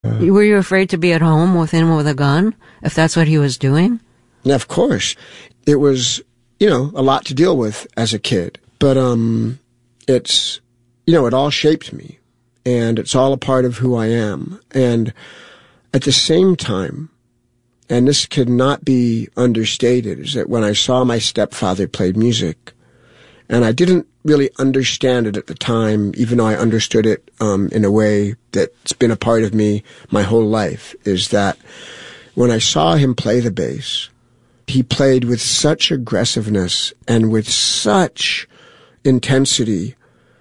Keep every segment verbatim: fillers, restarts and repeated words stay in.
Were you afraid to be at home with him with a gun, if that's what he was doing? Yeah, of course. It was, you know, a lot to deal with as a kid. But um, it's, you know, it all shaped me. And it's all a part of who I am. And at the same time, and this could not be understated, is that when I saw my stepfather play music, and I didn't really understand it at the time, even though I understood it um, in a way that's been a part of me my whole life, is that when I saw him play the bass, he played with such aggressiveness and with such intensity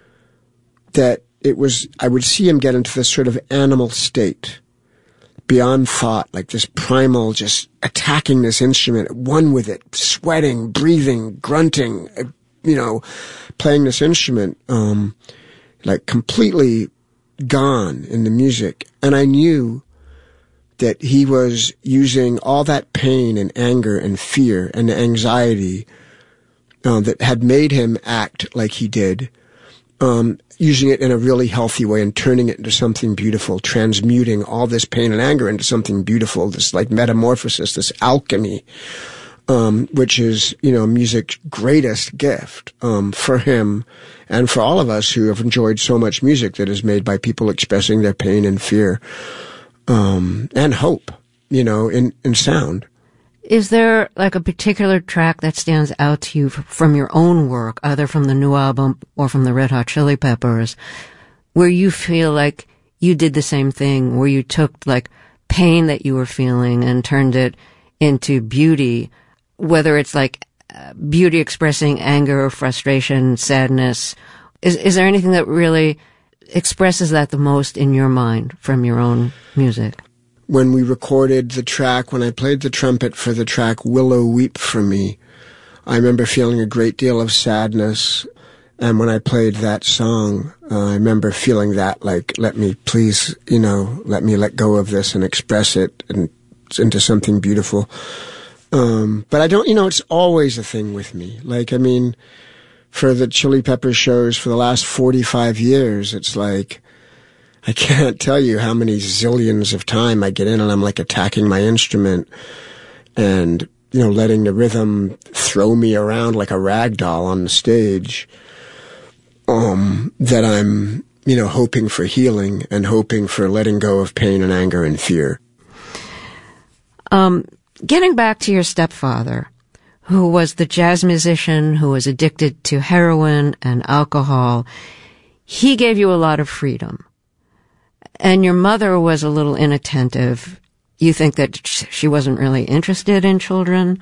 that it was, I would see him get into this sort of animal state, beyond thought, like this primal, just attacking this instrument, one with it, sweating, breathing, grunting, you know, playing this instrument, um, like completely gone in the music. And I knew that he was using all that pain and anger and fear and anxiety uh, that had made him act like he did, um, using it in a really healthy way and turning it into something beautiful, transmuting all this pain and anger into something beautiful, this like metamorphosis, this alchemy, um, which is, you know, music's greatest gift, um, for him and for all of us who have enjoyed so much music that is made by people expressing their pain and fear, um, and hope, you know, in, in sound. Is there like a particular track that stands out to you f- from your own work, either from the new album or from the Red Hot Chili Peppers, where you feel like you did the same thing, where you took like pain that you were feeling and turned it into beauty, whether it's like uh, beauty expressing anger or frustration, sadness? Is, is there anything that really expresses that the most in your mind from your own music? When we recorded the track, when I played the trumpet for the track Willow Weep for Me, I remember feeling a great deal of sadness. And when I played that song, uh, I remember feeling that, like, let me please, you know, let me let go of this and express it and into something beautiful. Um, but I don't, you know, it's always a thing with me. Like, I mean, for the Chili Peppers shows for the last forty-five years, it's like, I can't tell you how many zillions of time I get in and I'm like attacking my instrument and, you know, letting the rhythm throw me around like a rag doll on the stage, um, that I'm, you know, hoping for healing and hoping for letting go of pain and anger and fear. Um, getting back to your stepfather, who was the jazz musician who was addicted to heroin and alcohol, he gave you a lot of freedom. And your mother was a little inattentive. You think that she wasn't really interested in children?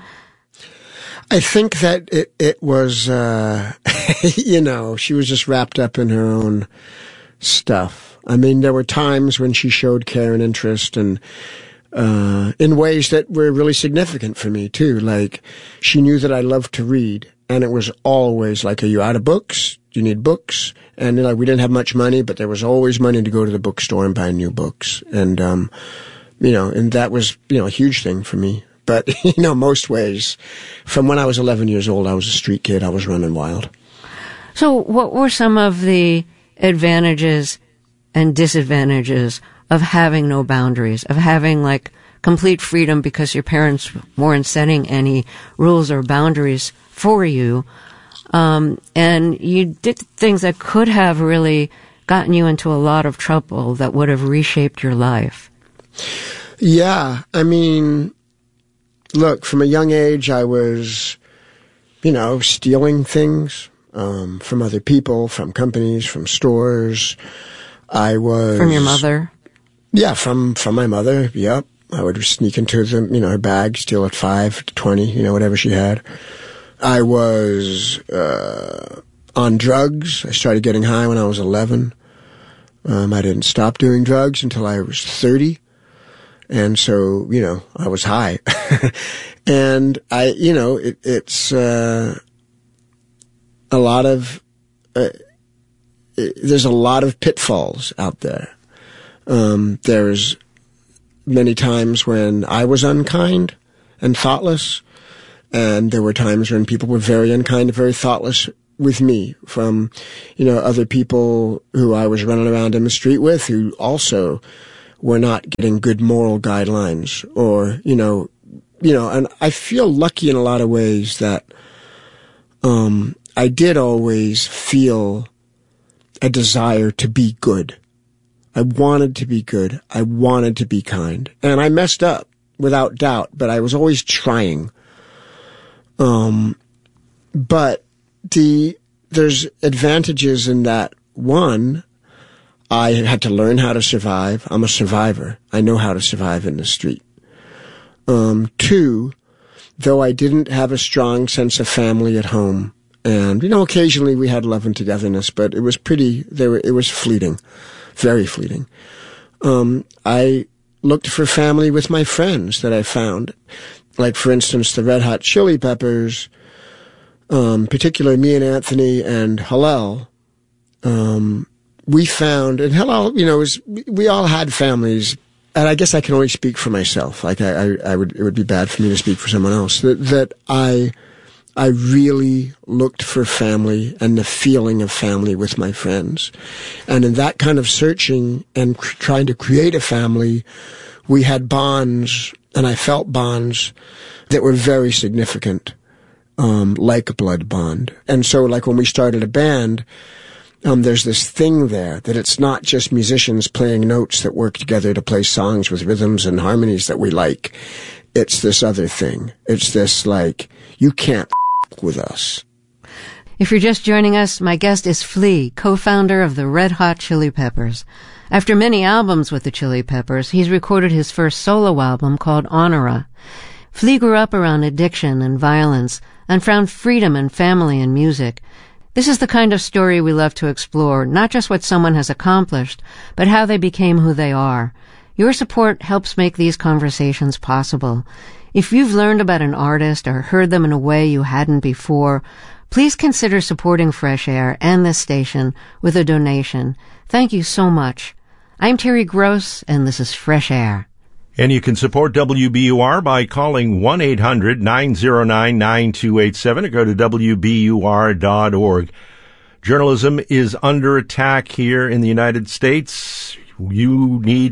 I think that it, it was, uh, you know, she was just wrapped up in her own stuff. I mean, there were times when she showed care and interest and, uh, in ways that were really significant for me too. Like, she knew that I loved to read, and it was always like, are you out of books? Do you need books? And, you know, we didn't have much money, but there was always money to go to the bookstore and buy new books. And, um, you know, and that was, you know, a huge thing for me. But, you know, most ways, from when I was eleven years old, I was a street kid. I was running wild. So what were some of the advantages and disadvantages of having no boundaries, of having, like, complete freedom because your parents weren't setting any rules or boundaries for you? Um, and you did things that could have really gotten you into a lot of trouble that would have reshaped your life. Yeah. I mean, look, from a young age, I was, you know, stealing things, um, from other people, from companies, from stores. I was... From your mother? Yeah, from, from my mother. Yep. I would sneak into the, you know, her bag, steal at five to twenty, you know, whatever she had. I was uh, on drugs. I started getting high when I was eleven. Um, I didn't stop doing drugs until I was thirty. And so, you know, I was high. And I, you know, it, it's uh, a lot of, uh, it, there's a lot of pitfalls out there. Um, there's many times when I was unkind and thoughtless. And there were times when people were very unkind and very thoughtless with me, from, you know, other people who I was running around in the street with, who also were not getting good moral guidelines, or, you know, you know, and I feel lucky in a lot of ways that, um, I did always feel a desire to be good. I wanted to be good. I wanted to be kind. And I messed up, without doubt, but I was always trying. Um, but the, there's advantages in that. One, I had to learn how to survive. I'm a survivor. I know how to survive in the street. Um, two, though I didn't have a strong sense of family at home, and, you know, occasionally we had love and togetherness, but it was pretty, they were, it was fleeting, very fleeting. Um, I looked for family with my friends that I found. Like, for instance, the Red Hot Chili Peppers, um, particularly me and Anthony and Hillel, um, we found, and Hillel, you know, was, we all had families. And I guess I can only speak for myself. Like I, I, I would, it would be bad for me to speak for someone else. That, that I, I really looked for family and the feeling of family with my friends. And in that kind of searching and cr- trying to create a family, we had bonds, and I felt bonds that were very significant, um, like a blood bond. And so, like when we started a band, Um, there's this thing there that it's not just musicians playing notes that work together to play songs with rhythms and harmonies that we like. It's this other thing. It's this, like, you can't f- with us. If you're just joining us, my guest is Flea, co-founder of the Red Hot Chili Peppers. After many albums with the Chili Peppers, he's recorded his first solo album called Honora. Flea grew up around addiction and violence and found freedom and family in music. This is the kind of story we love to explore, not just what someone has accomplished, but how they became who they are. Your support helps make these conversations possible. If you've learned about an artist or heard them in a way you hadn't before, please consider supporting Fresh Air and this station with a donation. Thank you so much. I'm Terry Gross, and this is Fresh Air. And you can support W B U R by calling one eight hundred nine oh nine nine two eight seven or go to W B U R dot org. Journalism is under attack here in the United States. You need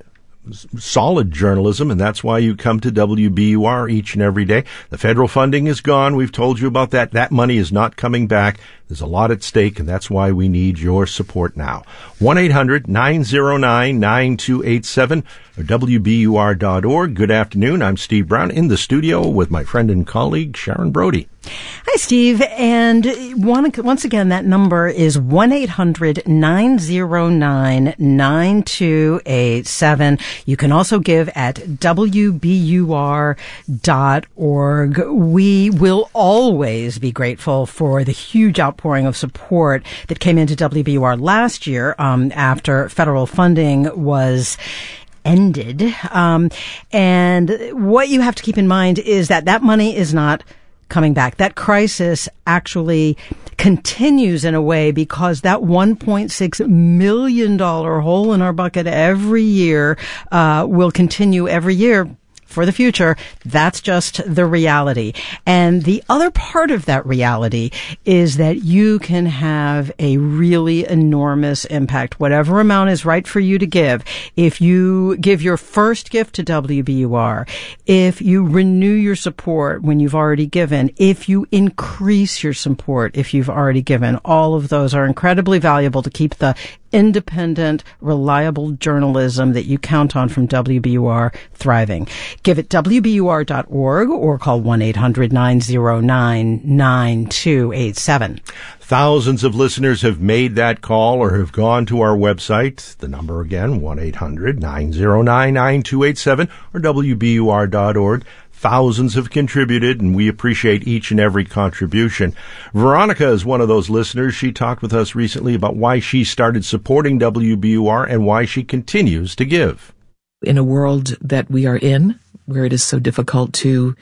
solid journalism, and that's why you come to W B U R each and every day. The federal funding is gone. We've told you about that. That money is not coming back. There's a lot at stake, and that's why we need your support now. one eight hundred nine oh nine nine two eight seven or W B U R dot org. Good afternoon. I'm Steve Brown in the studio with my friend and colleague, Sharon Brody. Hi, Steve. And one, once again, that number is one eight hundred nine oh nine nine two eight seven. You can also give at W B U R dot org. We will always be grateful for the huge outpouring of support that came into W B U R last year um, after federal funding was ended. Um, and what you have to keep in mind is that that money is not coming back. That crisis actually continues in a way because that one point six million dollars hole in our bucket every year uh, will continue every year for the future. That's just the reality. And the other part of that reality is that you can have a really enormous impact, whatever amount is right for you to give. If you give your first gift to W B U R, if you renew your support when you've already given, if you increase your support if you've already given, all of those are incredibly valuable to keep the independent, reliable journalism that you count on from W B U R thriving. Give at W B U R dot org or call one eight hundred nine oh nine nine two eight seven. Thousands of listeners have made that call or have gone to our website. The number again, one eight hundred nine oh nine nine two eight seven or W B U R dot org. Thousands have contributed, and we appreciate each and every contribution. Veronica is one of those listeners. She talked with us recently about why she started supporting W B U R and why she continues to give. In a world that we are in, where it is so difficult to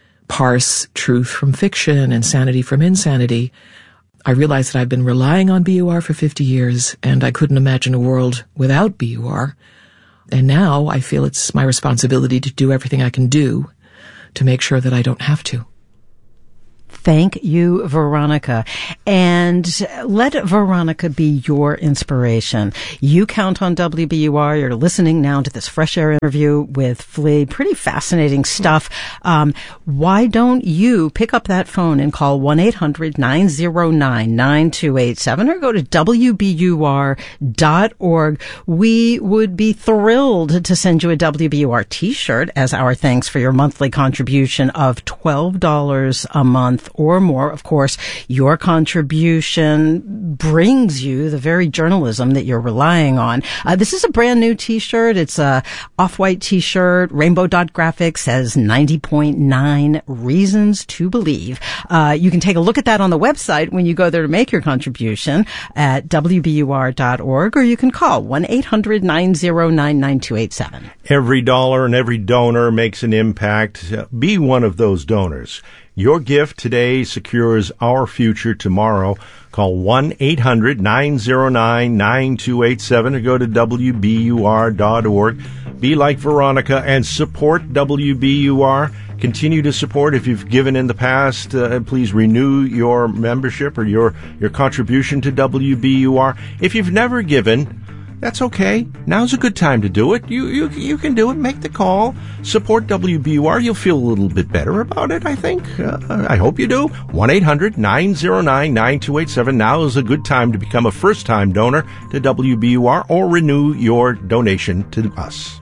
parse truth from fiction and sanity from insanity, I realized that I've been relying on B U R for fifty years, and I couldn't imagine a world without B U R. And now I feel it's my responsibility to do everything I can do to make sure that I don't have to. Thank you, Veronica. And let Veronica be your inspiration. You count on W B U R. You're listening now to this Fresh Air interview with Flea. Pretty fascinating stuff. Um, why don't you pick up that phone and call one eight hundred nine oh nine nine two eight seven or go to W B U R dot org. We would be thrilled to send you a W B U R t-shirt as our thanks for your monthly contribution of twelve dollars a month or more. Of course, your contribution brings you the very journalism that you're relying on. Uh, this is a brand new t-shirt. It's a off-white t-shirt. Rainbow dot graphics says ninety point nine reasons to believe. Uh, you can take a look at that on the website when you go there to make your contribution at W B U R dot org, or you can call one eight hundred nine oh nine nine two eight seven. Every dollar and every donor makes an impact. Be one of those donors. Your gift today secures our future tomorrow. Call one eight hundred nine oh nine nine two eight seven or go to W B U R dot org. Be like Veronica and support W B U R. Continue to support. If you've given in the past, uh, please renew your membership or your, your contribution to W B U R. If you've never given, that's okay. Now's a good time to do it. You you you can do it. Make the call. Support W B U R. You'll feel a little bit better about it, I think. Uh, I hope you do. one eight hundred nine oh nine nine two eight seven. Now is a good time to become a first-time donor to W B U R or renew your donation to us.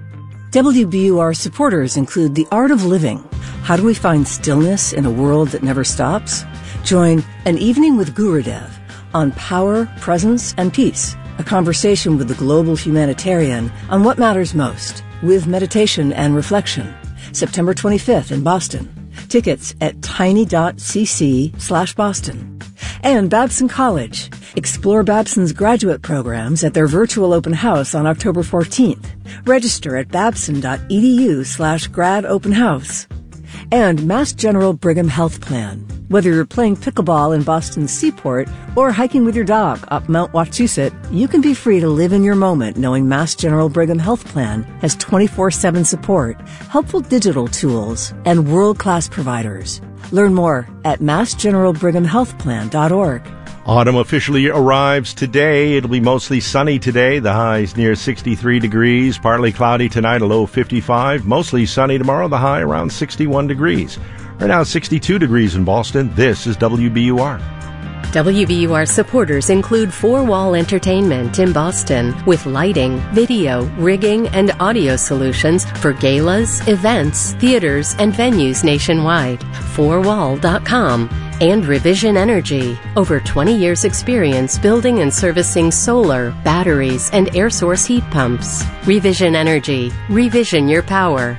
W B U R supporters include The Art of Living. How do we find stillness in a world that never stops? Join An Evening with Gurudev on power, presence, and peace. A conversation with the global humanitarian on what matters most, with meditation and reflection. September twenty-fifth in Boston. Tickets at tiny.cc slash Boston. And Babson College. Explore Babson's graduate programs at their virtual open house on October fourteenth. Register at babson.edu slash grad open house. And Mass General Brigham Health Plan. Whether you're playing pickleball in Boston's Seaport or hiking with your dog up Mount Wachusett, you can be free to live in your moment knowing Mass General Brigham Health Plan has twenty-four seven support, helpful digital tools, and world-class providers. Learn more at mass general brigham health plan dot org. Autumn officially arrives today. It'll be mostly sunny today. The high's near sixty-three degrees. Partly cloudy tonight, a low fifty-five. Mostly sunny tomorrow, the high around sixty-one degrees. Right now, sixty-two degrees in Boston. This is W B U R. W B U R supporters include Four Wall Entertainment in Boston with lighting, video, rigging, and audio solutions for galas, events, theaters, and venues nationwide. four wall dot com. And Revision Energy. Over twenty years experience building and servicing solar, batteries, and air source heat pumps. Revision Energy. Revision your power.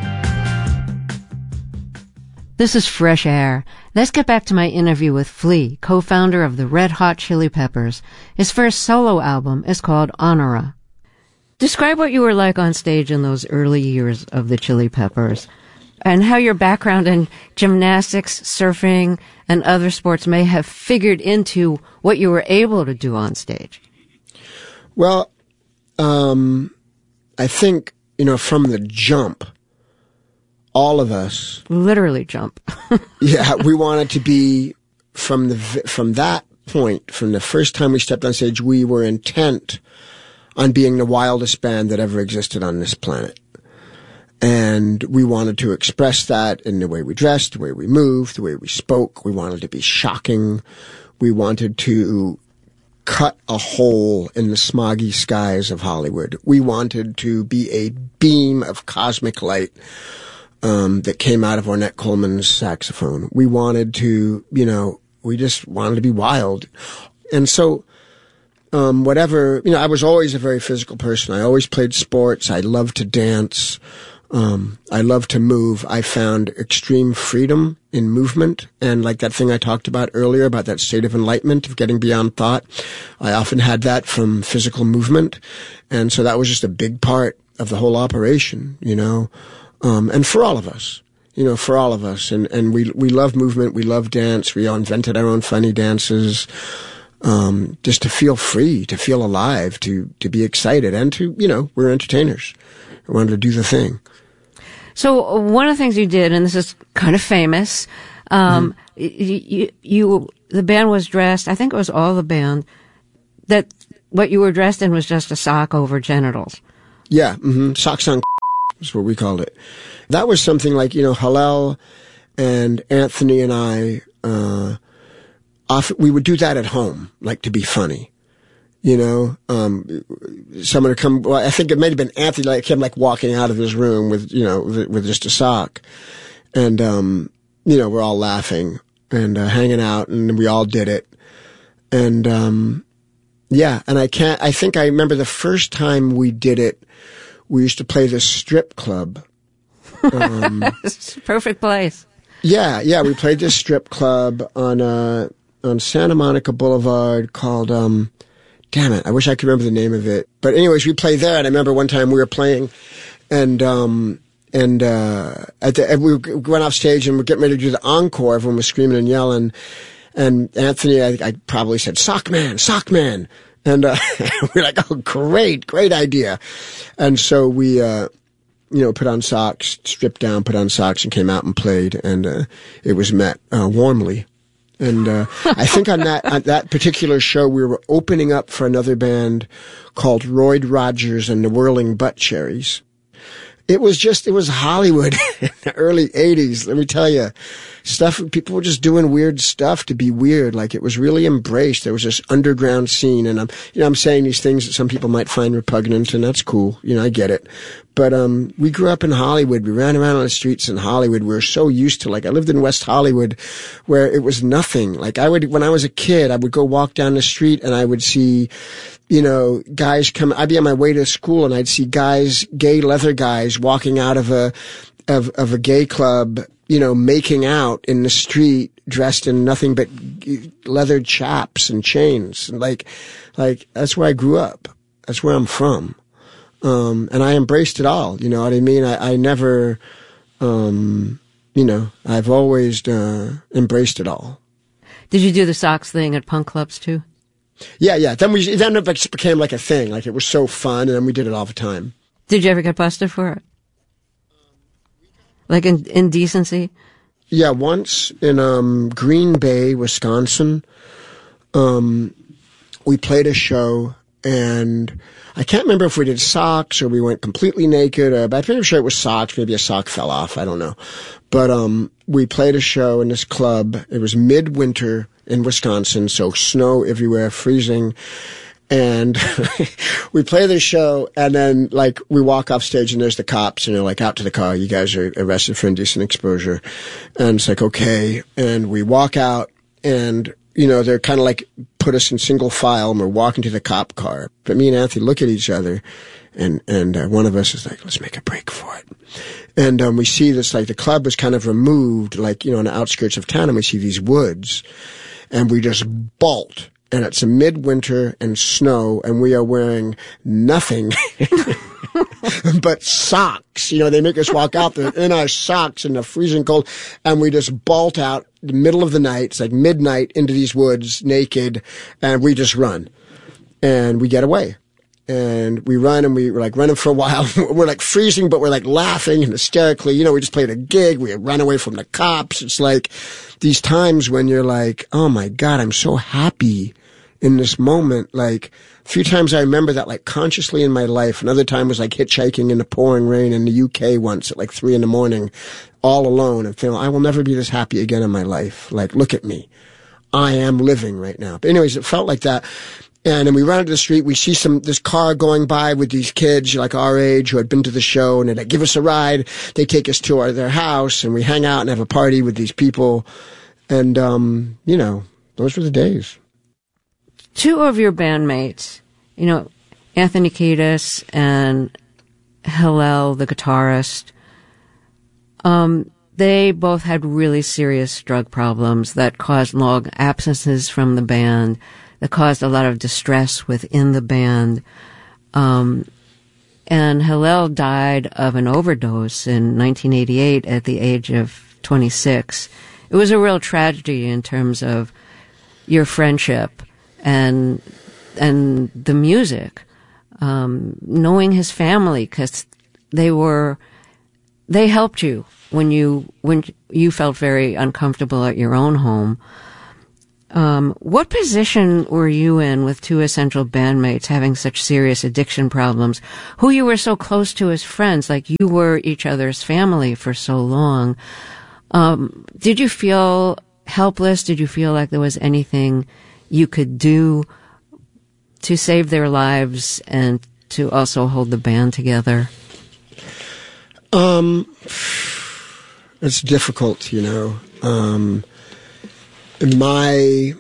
This is Fresh Air. Let's get back to my interview with Flea, co-founder of the Red Hot Chili Peppers. His first solo album is called Honora. Describe what you were like on stage in those early years of the Chili Peppers, and how your background in gymnastics, surfing, and other sports may have figured into what you were able to do on stage. Well, um, I think, you know, from the jump, all of us literally jump. Yeah, we wanted to be from the from that point, from the first time we stepped on stage, we were intent on being the wildest band that ever existed on this planet. And we wanted to express that in the way we dressed, the way we moved, the way we spoke. We wanted to be shocking. We wanted to cut a hole in the smoggy skies of Hollywood. We wanted to be a beam of cosmic light Um, that came out of Ornette Coleman's saxophone. We wanted to, you know, we just wanted to be wild. And so, um, whatever, you know, I was always a very physical person. I always played sports. I loved to dance. Um, I loved to move. I found extreme freedom in movement. And like that thing I talked about earlier about that state of enlightenment, of getting beyond thought, I often had that from physical movement. And so that was just a big part of the whole operation, you know. Um, and for all of us, you know, for all of us. And, and we, we love movement. We love dance. We all invented our own funny dances, um, just to feel free, to feel alive, to, to be excited, and to, you know, we're entertainers. We wanted to do the thing. So one of the things you did, and this is kind of famous, Um, mm-hmm. you, you, the band was dressed, I think it was all the band, that what you were dressed in was just a sock over genitals. Yeah, mm-hmm. Socks on is what we called it. That was something like, you know, Hillel and Anthony and I, uh, often, we would do that at home, like to be funny. You know, um, someone would come, well, I think it may have been Anthony, like him, like walking out of his room with, you know, with, with just a sock. And, um, you know, we're all laughing and uh, hanging out, and we all did it. And, um, yeah, and I can't, I think I remember the first time we did it, we used to play this strip club. Um, it's a perfect place. Yeah, yeah, we played this strip club on, uh, on Santa Monica Boulevard called, um, damn it, I wish I could remember the name of it. But anyways, we played there, and I remember one time we were playing, and, um, and, uh, at the, and we went off stage and we're getting ready to do the encore. Everyone was screaming and yelling. And Anthony, I, I probably said, "Sock man, sock man." And, uh, we're like, "Oh, great, great idea." And so we, uh, you know, put on socks, stripped down, put on socks, and came out and played. And, uh, it was met, uh, warmly. And, uh, I think on that, on that particular show, we were opening up for another band called Royd Rogers and the Whirling Butt Cherries. It was just, it was Hollywood in the early eighties. Let me tell you, stuff, people were just doing weird stuff to be weird. Like, it was really embraced. There was this underground scene, and I'm, you know, I'm saying these things that some people might find repugnant, and that's cool. You know, I get it. But, um, we grew up in Hollywood. We ran around on the streets in Hollywood. We were so used to, like, I lived in West Hollywood where it was nothing. Like, I would, when I was a kid, I would go walk down the street and I would see, you know, guys come, I'd be on my way to school and I'd see guys, gay leather guys walking out of a, of, of a gay club, you know, making out in the street, dressed in nothing but leather chaps and chains. And like, like, that's where I grew up. That's where I'm from. Um, and I embraced it all. You know what I mean? I, I never, um, you know, I've always, uh, embraced it all. Did you do the socks thing at punk clubs too? Yeah, yeah. Then we, then it became like a thing. Like, it was so fun, and then we did it all the time. Did you ever get busted for it? Like in indecency? Yeah, once in, um, Green Bay, Wisconsin, um, we played a show, and I can't remember if we did socks or we went completely naked, or, but I'm pretty sure it was socks. Maybe a sock fell off. I don't know. But, um, we played a show in this club. It was midwinter in Wisconsin, so snow everywhere, freezing. And we play the show, and then, like, we walk off stage, and there's the cops, and they're like, "Out to the car. You guys are arrested for indecent exposure." And it's like, okay. And we walk out, and, you know, they're kind of like put us in single file, and we're walking to the cop car. But me and Anthony look at each other, and, and uh, one of us is like, "Let's make a break for it." And um, we see this, like, the club was kind of removed, like, you know, on the outskirts of town, and we see these woods. And we just bolt, and it's a midwinter and snow, and we are wearing nothing but socks. You know, they make us walk out there in our socks in the freezing cold, and we just bolt out the middle of the night. It's like midnight into these woods, naked, and we just run, and we get away. And we run, and we were like running for a while. We're like freezing, but we're like laughing and hysterically. You know, we just played a gig. We run away from the cops. It's like these times when you're like, "Oh my God, I'm so happy in this moment." Like, a few times I remember that, like, consciously in my life. Another time was like hitchhiking in the pouring rain in the U K once at like three in the morning, all alone, and feeling, I will never be this happy again in my life. Like, look at me. I am living right now. But anyways, it felt like that. And then we run into the street, we see some, this car going by with these kids, like our age, who had been to the show, and they give us a ride. They take us to our, their house, and we hang out and have a party with these people. And, um, you know, those were the days. Two of your bandmates, you know, Anthony Kiedis and Hillel, the guitarist, um, they both had really serious drug problems that caused long absences from the band, that caused a lot of distress within the band. Um, and Hillel died of an overdose in nineteen eighty-eight at the age of twenty-six. It was a real tragedy in terms of your friendship and and the music. Um, knowing his family, because they were, they helped you when you when you felt very uncomfortable at your own home. Um, what position were you in with two essential bandmates having such serious addiction problems, who you were so close to as friends, like you were each other's family for so long? Um, did you feel helpless? Did you feel like there was anything you could do to save their lives and to also hold the band together? Um, it's difficult, you know. Um, my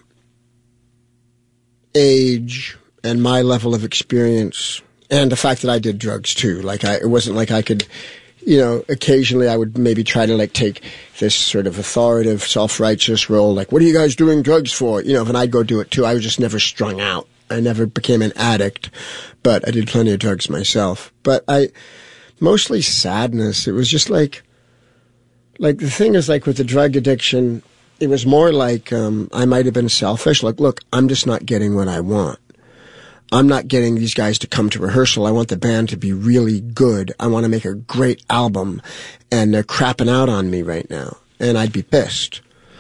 age and my level of experience, and the fact that I did drugs too. Like I, it wasn't like I could, you know, occasionally I would maybe try to like take this sort of authoritative, self-righteous role. Like, what are you guys doing drugs for? You know, and I'd go do it too. I was just never strung out. I never became an addict, but I did plenty of drugs myself. But I, mostly sadness. It was just like, like the thing is like with the drug addiction, it was more like um, I might have been selfish. Like, look, I'm just not getting what I want. I'm not getting these guys to come to rehearsal. I want the band to be really good. I want to make a great album, and they're crapping out on me right now, and I'd be pissed.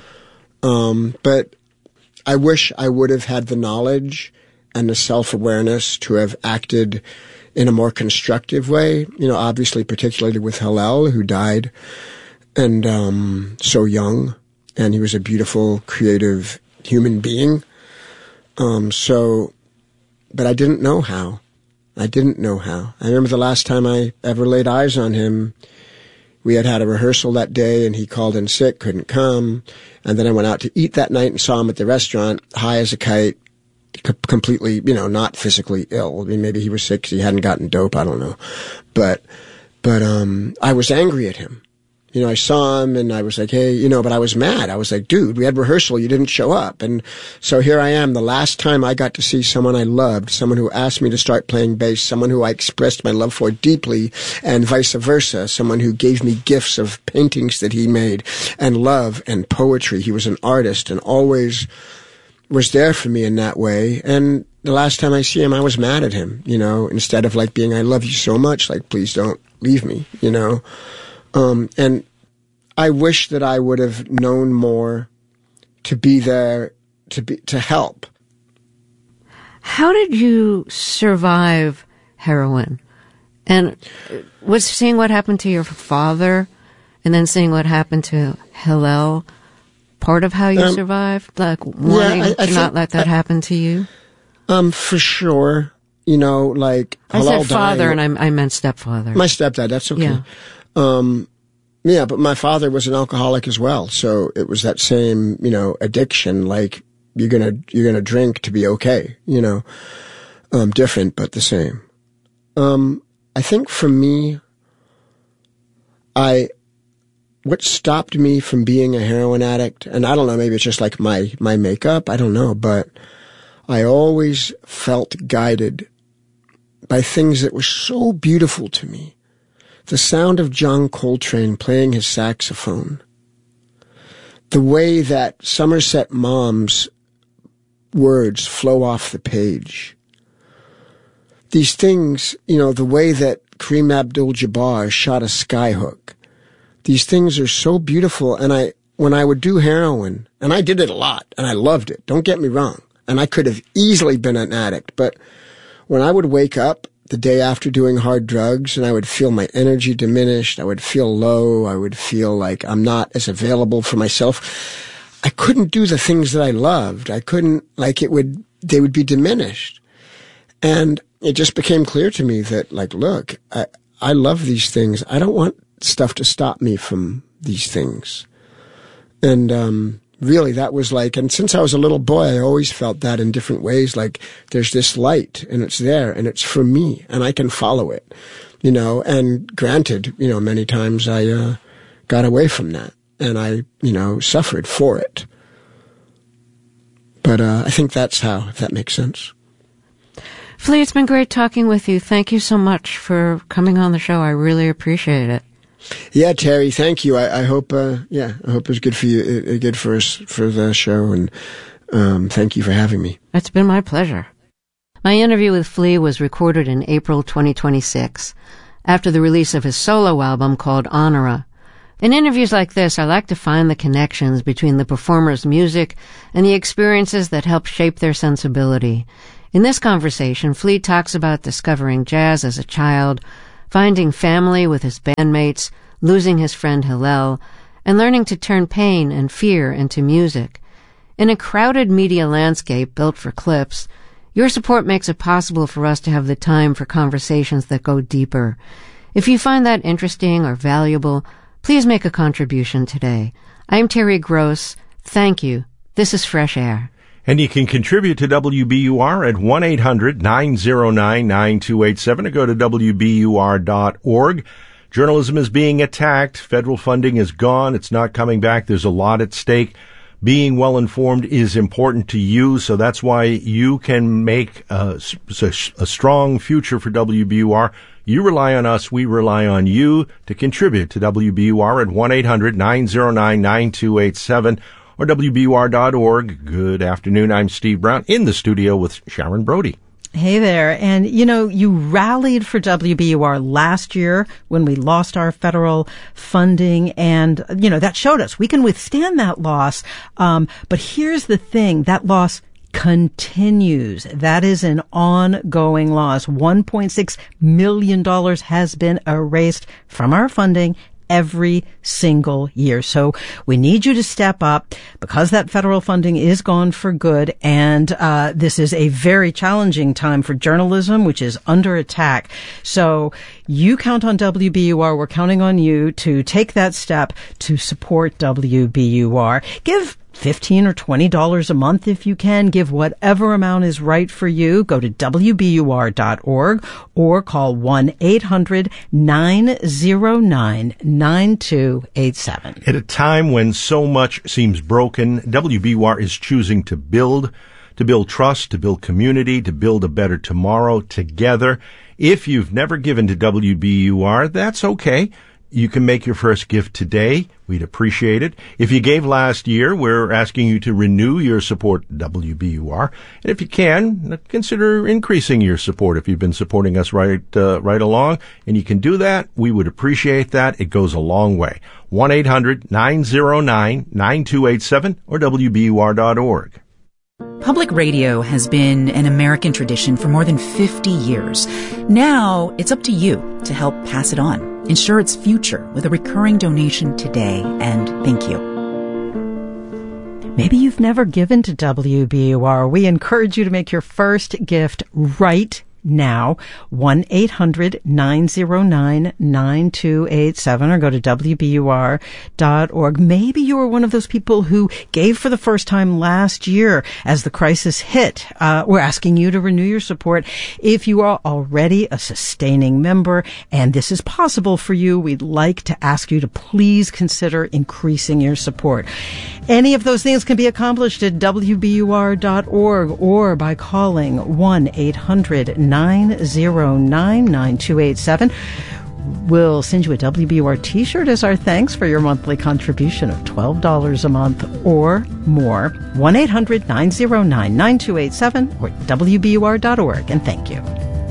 Um, but I wish I would have had the knowledge and the self-awareness to have acted in a more constructive way. You know, obviously, particularly with Hillel, who died and um, so young. And he was a beautiful, creative human being. Um, so, but I didn't know how. I didn't know how. I remember the last time I ever laid eyes on him, we had had a rehearsal that day, and he called in sick, couldn't come. And then I went out to eat that night and saw him at the restaurant, high as a kite, c- completely, you know, not physically ill. I mean, maybe he was sick because he hadn't gotten dope. I don't know. But, but um, I was angry at him. You know, I saw him and I was like, hey, you know, but I was mad. I was like, dude, we had rehearsal. You didn't show up. And so here I am. The last time I got to see someone I loved, someone who asked me to start playing bass, someone who I expressed my love for deeply, and vice versa, someone who gave me gifts of paintings that he made and love and poetry. He was an artist and always was there for me in that way. And the last time I see him, I was mad at him, you know, instead of like being, I love you so much, like, please don't leave me, you know. Um, and I wish that I would have known more to be there, to be, to help. How did you survive heroin? And was seeing what happened to your father and then seeing what happened to Hillel part of how you um, survived? Like wanting yeah, I, I to not let that I, happen to you? Um, for sure. You know, like I Hillel said father dying, and I, I meant stepfather. My stepdad, that's okay. Yeah. Um, yeah, but my father was an alcoholic as well. So it was that same, you know, addiction, like you're going to, you're going to drink to be okay, you know, um, different, but the same. Um, I think for me, I, what stopped me from being a heroin addict, and I don't know, maybe it's just like my, my makeup, I don't know, but I always felt guided by things that were so beautiful to me. The sound of John Coltrane playing his saxophone. The way that Somerset Maugham's words flow off the page. These things, you know, the way that Kareem Abdul-Jabbar shot a skyhook. These things are so beautiful, and I, when I would do heroin, and I did it a lot, and I loved it, don't get me wrong, and I could have easily been an addict, but when I would wake up the day after doing hard drugs and I would feel my energy diminished, I would feel low, I would feel like I'm not as available for myself, I couldn't do the things that I loved. I couldn't, like it would, they would be diminished. And it just became clear to me that, like, look, I, I love these things. I don't want stuff to stop me from these things. And, um, really, that was like, and since I was a little boy, I always felt that in different ways, like there's this light and it's there and it's for me and I can follow it, you know, and granted, you know, many times I, uh, got away from that and I, you know, suffered for it. But, uh, I think that's how, if that makes sense. Flea, it's been great talking with you. Thank you so much for coming on the show. I really appreciate it. Yeah, Terry, thank you. I, I hope, uh, yeah, I hope it was good for you, uh, good for us, for the show, and um, thank you for having me. It's been my pleasure. My interview with Flea was recorded in April twenty twenty-six, after the release of his solo album called Honora. In interviews like this, I like to find the connections between the performer's music and the experiences that help shape their sensibility. In this conversation, Flea talks about discovering jazz as a child, finding family with his bandmates, losing his friend Hillel, and learning to turn pain and fear into music. In a crowded media landscape built for clips, your support makes it possible for us to have the time for conversations that go deeper. If you find that interesting or valuable, please make a contribution today. I'm Terry Gross. Thank you. This is Fresh Air. And you can contribute to W B U R at one eight hundred nine oh nine nine two eight seven or go to W B U R dot org. Journalism is being attacked. Federal funding is gone. It's not coming back. There's a lot at stake. Being well-informed is important to you, so that's why you can make a, a strong future for W B U R. You rely on us. We rely on you to contribute to W B U R at one eight hundred nine oh nine nine two eight seven or W B U R dot org. Good afternoon. I'm Steve Brown in the studio with Sharon Brody. Hey there. And, you know, you rallied for W B U R last year when we lost our federal funding. And, you know, that showed us we can withstand that loss. Um, but here's the thing. That loss continues. That is an ongoing loss. one point six million dollars has been erased from our funding every single year. So we need you to step up because that federal funding is gone for good. And uh this is a very challenging time for journalism, which is under attack. So you count on W B U R. We're counting on you to take that step to support W B U R. Give fifteen or twenty dollars a month if you can. Give whatever amount is right for you. Go to W B U R dot org or call one eight hundred nine oh nine nine two eight seven. At a time when so much seems broken, W B U R is choosing to build, to build trust, to build community, to build a better tomorrow together. If you've never given to W B U R, that's okay. You can make your first gift today. We'd appreciate it. If you gave last year, we're asking you to renew your support to W B U R. And if you can, consider increasing your support if you've been supporting us right uh, right along. And you can do that. We would appreciate that. It goes a long way. one eight hundred nine oh nine nine two eight seven or W B U R dot org. Public radio has been an American tradition for more than fifty years. Now, it's up to you to help pass it on. Ensure its future with a recurring donation today, and thank you. Maybe you've never given to W B U R. We encourage you to make your first gift right now. one eight hundred nine oh nine nine two eight seven or go to W B U R dot org. Maybe you were one of those people who gave for the first time last year as the crisis hit. Uh, we're asking you to renew your support. If you are already a sustaining member and this is possible for you, we'd like to ask you to please consider increasing your support. Any of those things can be accomplished at W B U R dot org or by calling one eight hundred nine oh nine nine two eight seven. We'll send you a W B U R t-shirt as our thanks for your monthly contribution of twelve dollars a month or more. one eight hundred nine oh nine nine two eight seven or W B U R dot org. And thank you.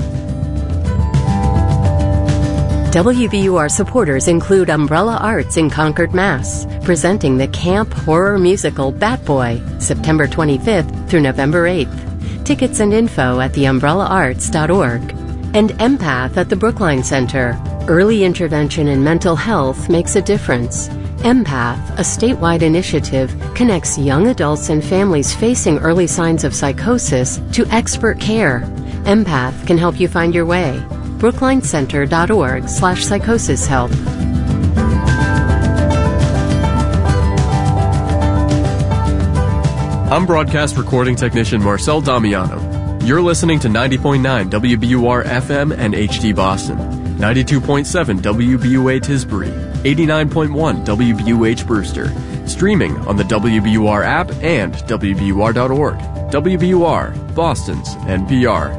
W B U R supporters include Umbrella Arts in Concord, Mass, presenting the camp horror musical Bat Boy, September twenty-fifth through November eighth. Tickets and info at the umbrella arts dot org. And Empath at the Brookline Center. Early intervention in mental health makes a difference. Empath, a statewide initiative, connects young adults and families facing early signs of psychosis to expert care. Empath can help you find your way. brookline center dot org slash psychosis help. I'm broadcast recording technician Marcel Damiano. You're listening to ninety point nine W B U R F M and H D Boston, ninety-two point seven W B U A Tisbury, eighty-nine point one W B U H Brewster, streaming on the W B U R app and W B U R dot org. W B U R, Boston's N P R.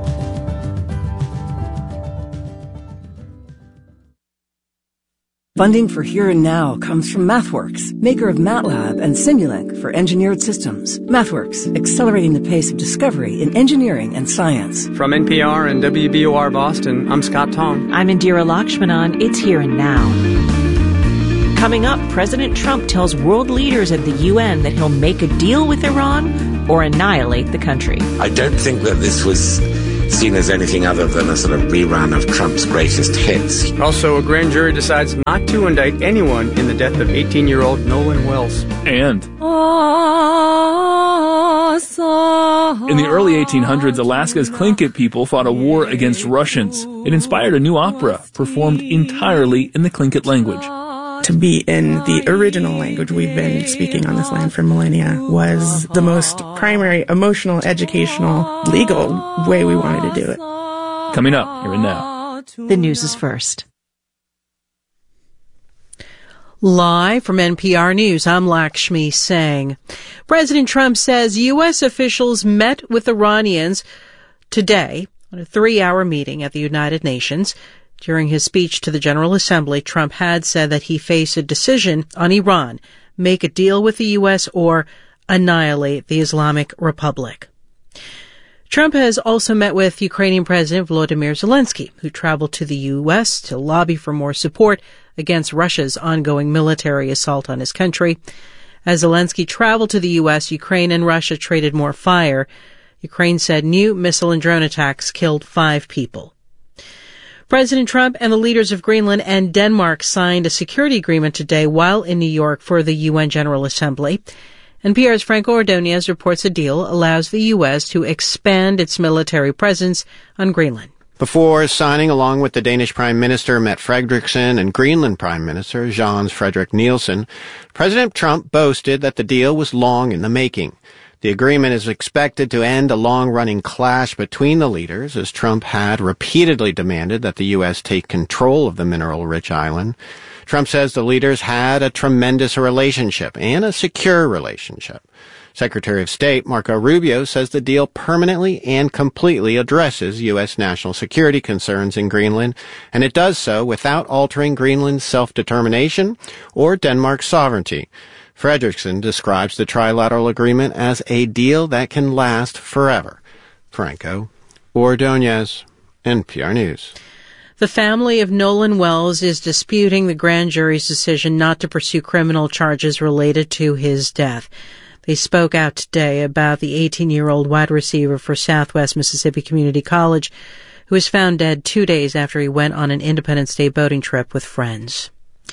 Funding for Here and Now comes from MathWorks, maker of MATLAB and Simulink for engineered systems. MathWorks, accelerating the pace of discovery in engineering and science. From N P R and W B U R Boston, I'm Scott Tong. I'm Indira Lakshmanan. It's Here and Now. Coming up, President Trump tells world leaders at the U N that he'll make a deal with Iran or annihilate the country. I don't think that this was seen as anything other than a sort of rerun of Trump's greatest hits. Also, a grand jury decides not to indict anyone in the death of eighteen-year-old Nolan Wells. And in the early eighteen hundreds, Alaska's Tlingit people fought a war against Russians. It inspired a new opera performed entirely in the Tlingit language. To be in the original language we've been speaking on this land for millennia was the most primary emotional, educational, legal way we wanted to do it. Coming up here and now. The news is first. Live from N P R News, I'm Lakshmi Singh. President Trump says U S officials met with Iranians today on a three-hour meeting at the United Nations. During his speech to the General Assembly, Trump had said that he faced a decision on Iran, make a deal with the U S or annihilate the Islamic Republic. Trump has also met with Ukrainian President Volodymyr Zelensky, who traveled to the U S to lobby for more support against Russia's ongoing military assault on his country. As Zelensky traveled to the U S, Ukraine and Russia traded more fire. Ukraine said new missile and drone attacks killed five people. President Trump and the leaders of Greenland and Denmark signed a security agreement today while in New York for the U N General Assembly. N P R's Franco Ordonez reports the deal allows the U S to expand its military presence on Greenland. Before signing, along with the Danish Prime Minister Mette Frederiksen and Greenland Prime Minister Jens Frederik Nielsen, President Trump boasted that the deal was long in the making. The agreement is expected to end a long-running clash between the leaders, as Trump had repeatedly demanded that the U S take control of the mineral-rich island. Trump says the leaders had a tremendous relationship and a secure relationship. Secretary of State Marco Rubio says the deal permanently and completely addresses U S national security concerns in Greenland, and it does so without altering Greenland's self-determination or Denmark's sovereignty. Frederiksen describes the trilateral agreement as a deal that can last forever. Franco Ordonez, N P R News. The family of Nolan Wells is disputing the grand jury's decision not to pursue criminal charges related to his death. They spoke out today about the eighteen-year-old wide receiver for Southwest Mississippi Community College, who was found dead two days after he went on an Independence Day boating trip with friends.